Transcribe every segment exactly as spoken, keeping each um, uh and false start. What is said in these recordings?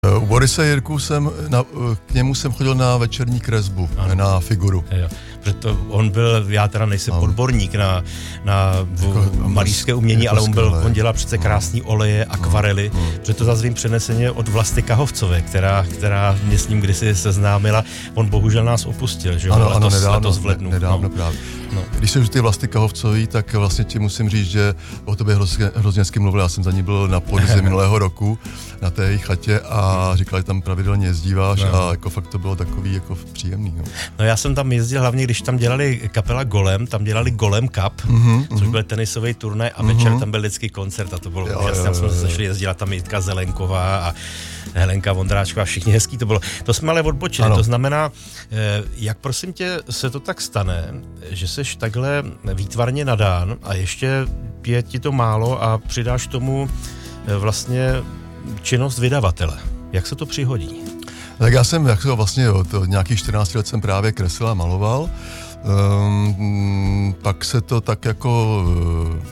U Borise Jirku jsem, na, k němu jsem chodil na večerní kresbu, ano. na figuru. Jo. Proto on byl, já teda nejsem ano. odborník na, na jako, malířské umění, ale on, byl, on dělal přece krásný oleje, akvarely, no. protože to zase vím přeneseně od Vlasty Kahovcové, která, která mě s ním kdysi seznámila. On bohužel nás opustil, že jo, ano, letos, ano, nedávno, letos v lednu. Nedávno no. právě. No. Když jsem ty Vlasty Kahovcový, tak vlastně ti musím říct, že o tobě hrozně, hrozně hezky mluvil. Já jsem za ní byl na podzim minulého roku na té její chatě a říkal, že tam pravidelně jezdíváš no. a jako fakt to bylo takový jako příjemný. No. no já jsem tam jezdil hlavně, když tam dělali kapela Golem, tam dělali Golem Cup, mm-hmm, což byl tenisový turnaj a večer mm-hmm. tam byl vždycky koncert a to bylo úžasné. Tam jsme se sešli, jezdila tam Jitka Zelenková a Helenka Vondráčková, všichni hezký to bylo. To jsme ale odbočili, ano. to znamená, jak prosím tě se to tak stane, že seš takhle výtvarně nadán a ještě je ti to málo a přidáš tomu vlastně činnost vydavatele. Jak se to přihodí? Tak já jsem jak vlastně od nějakých čtrnácti let jsem právě kreslil a maloval. Um, pak se to tak jako uh,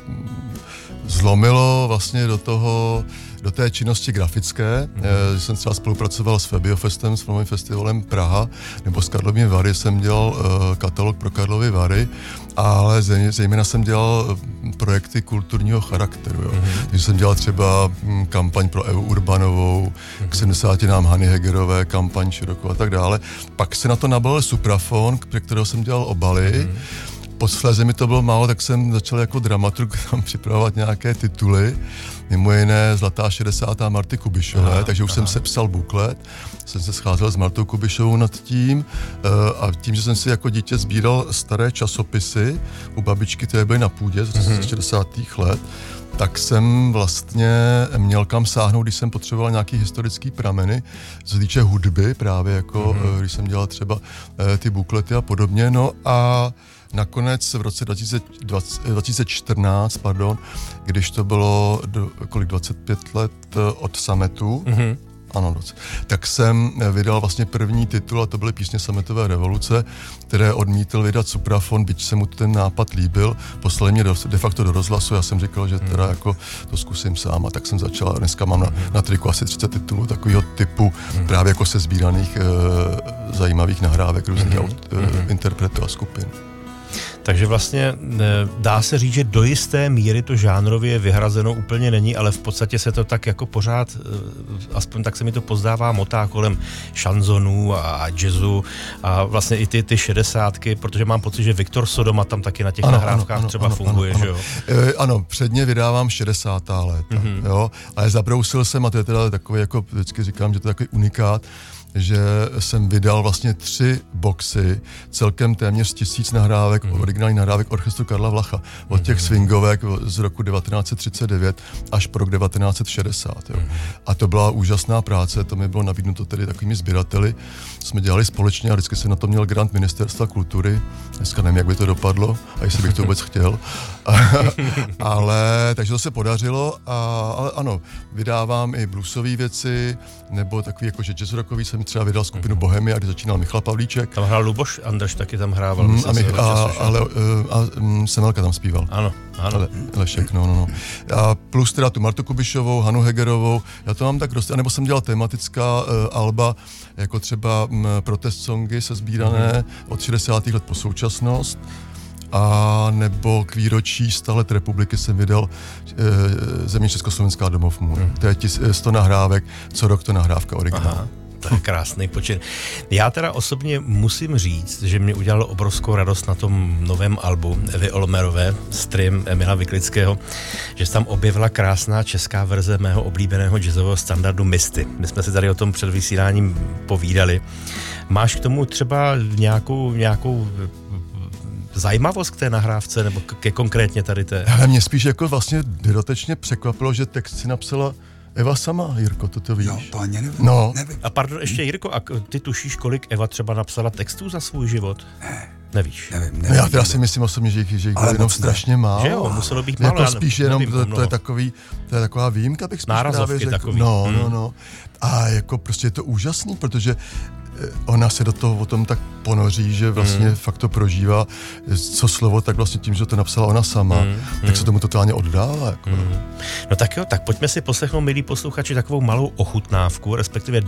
zlomilo vlastně do toho, do té činnosti grafické. Mm-hmm. E, jsem třeba spolupracoval s Febiofestem, s filmovým festivalem Praha, nebo s Karlovými Vary jsem dělal e, katalog pro Karlovy Vary, ale zejména jsem dělal projekty kulturního charakteru. Jo. Mm-hmm. Takže jsem dělal třeba m, kampaň pro Evu Urbanovou, mm-hmm. k sedmdesátinám Hany Hegerové, kampaň širokou a tak dále. Pak se na to nabalil Suprafon, pro kterého jsem dělal obaly. Mm-hmm. Posléze mi to bylo málo, tak jsem začal jako dramaturg tam připravovat nějaké tituly, mimo jiné Zlatá šedesátá Marty Kubišové, aha, takže už aha. jsem sepsal buklet, jsem se scházel s Martou Kubišovou nad tím a tím, že jsem si jako dítě sbíral staré časopisy u babičky, které byly na půdě z mm-hmm. šedesátých let, tak jsem vlastně měl kam sáhnout, když jsem potřeboval nějaký historický prameny, co se týče hudby, právě jako mm-hmm. když jsem dělal třeba ty buklety a podobně, no a nakonec v roce dva tisíce čtrnáct, pardon, když to bylo do, kolik dvacet pět let od sametu, mm-hmm. ano, tak jsem vydal vlastně první titul a to byly Písně sametové revoluce, které odmítl vydat Suprafon, byť se mu ten nápad líbil, poslali mě do, de facto do rozhlasu, já jsem říkal, že teda jako to zkusím sám a tak jsem začal, dneska mám na, na triku asi třicet titulů takového typu, právě jako se sbíraných e, zajímavých nahrávek různých mm-hmm. aut, e, interpretů a skupin. Takže vlastně dá se říct, že do jisté míry to žánrově vyhrazeno úplně není, ale v podstatě se to tak jako pořád, aspoň tak se mi to pozdává, motá kolem šanzonů a jazzu a vlastně i ty, ty šedesátky, protože mám pocit, že Viktor Sodoma tam taky na těch ano, nahrávkách ano, třeba ano, funguje, ano, že jo? E, ano, předně vydávám šedesátá léta, mm-hmm. jo, ale zabrousil jsem, a to je teda takový, jako vždycky říkám, že to je takový unikát, že jsem vydal vlastně tři boxy, celkem téměř tisíc nahrávek, mm. originálních nahrávek orchestru Karla Vlacha. Od těch swingovek z roku devatenáct set třicet devět až pro rok devatenáct set šedesát. Jo. Mm. A to byla úžasná práce, to mi bylo nabídnuto tedy takovými sběrateli. Jsme dělali společně a vždycky jsem na to měl grant Ministerstva kultury. Dneska nevím, jak by to dopadlo a jestli bych to vůbec chtěl. Ale takže to se podařilo a ale ano, vydávám i bluesové věci, nebo takový jako že jazz-rockový jsem třeba vydal skupinu Bohemia, kdy začínal Michal Pavlíček. Tam hrál Luboš Andrš, taky tam hrával. Mm, a, Mich- a, ale, a, a Semelka tam zpíval. Ano, ano. Ale, Lešek, no, no, no. A plus teda tu Martu Kubišovou, Hanu Hegerovou, já to mám tak dost, nebo jsem dělal tematická uh, alba, jako třeba um, protest songy se sbírané mm. od šedesátých let po současnost. A nebo k výročí sta let republiky jsem vydal e, Země Československá domov můj. Hmm. To je tis, sto nahrávek, co rok to nahrávka originál. Aha, to je krásný počin. Já teda osobně musím říct, že mě udělalo obrovskou radost na tom novém albu Evy Olmerové, stream Emila Vyklického, že se tam objevila krásná česká verze mého oblíbeného jazzového standardu Misty. My jsme si tady o tom před vysíláním povídali. Máš k tomu třeba nějakou, nějakou zajímavost k té nahrávce, nebo ke konkrétně tady té? Ale mě spíš jako vlastně dodatečně překvapilo, že text si napsala Eva sama, Jirko, to to víš? No, to ani nevím. No. nevím. A pardon, ještě Jirko, a ty tušíš, kolik Eva třeba napsala textů za svůj život? Ne. Nevíš? Nevím, nevím. No já teda si myslím osobně, že jich, že jich bylo jenom strašně málo. Že jo, muselo být málo. Jako spíš jenom, to, to je takový, to je taková výjimka, bych spíš nárazovky právě řekl. Takový. No, hmm. no, no. A jako prostě je to úžasný, protože ona se do toho o tom tak ponoří, že vlastně mm. fakt to prožívá, co slovo, tak vlastně tím, že to napsala ona sama, mm. tak se tomu totálně oddává. Jako. Mm. No tak jo, tak pojďme si poslechnout, milí posluchači, takovou malou ochutnávku, respektive